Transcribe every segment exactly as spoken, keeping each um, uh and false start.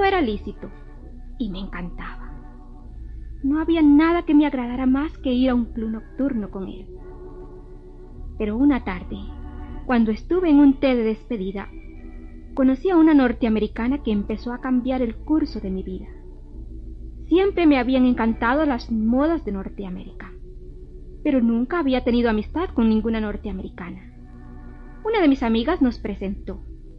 todo era lícito y me encantaba. No había nada que me agradara más que ir a un club nocturno con él. Pero una tarde, cuando estuve en un té de despedida, conocí a una norteamericana que empezó a cambiar el curso de mi vida. Siempre me habían encantado las modas de Norteamérica, pero nunca había tenido amistad con ninguna norteamericana. Una de mis amigas nos presentó.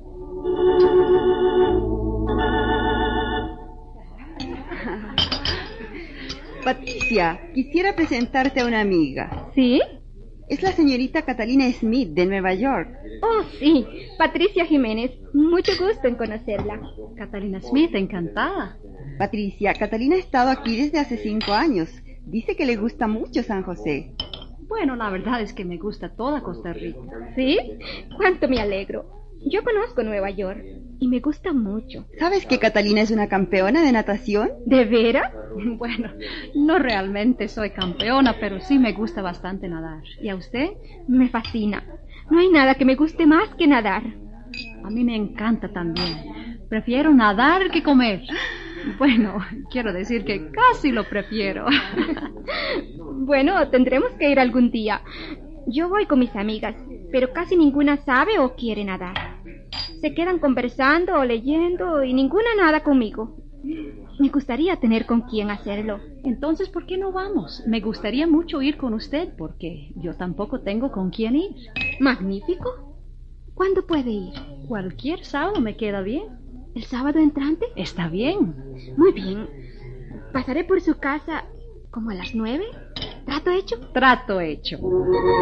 Patricia, quisiera presentarte a una amiga. ¿Sí? Es la señorita Catalina Smith, de Nueva York. Oh, sí, Patricia Jiménez. Mucho gusto en conocerla. Catalina Smith, encantada. Patricia, Catalina ha estado aquí desde hace cinco años. Dice que le gusta mucho San José. Bueno, la verdad es que me gusta toda Costa Rica. ¿Sí? Cuánto me alegro. Yo conozco Nueva York y me gusta mucho. ¿Sabes que Catalina es una campeona de natación? ¿De veras? Bueno, no realmente soy campeona, pero sí me gusta bastante nadar. ¿Y a usted? Me fascina. No hay nada que me guste más que nadar. A mí me encanta también. Prefiero nadar que comer. Bueno, quiero decir que casi lo prefiero. Bueno, tendremos que ir algún día. Yo voy con mis amigas, pero casi ninguna sabe o quiere nadar. Se quedan conversando o leyendo y ninguna nada conmigo. Me gustaría tener con quién hacerlo. Entonces, ¿por qué no vamos? Me gustaría mucho ir con usted porque yo tampoco tengo con quién ir. Magnífico. ¿Cuándo puede ir? Cualquier sábado me queda bien. ¿El sábado entrante? Está bien. Muy bien. Pasaré por su casa como a las nueve. ¿Trato hecho? Trato hecho.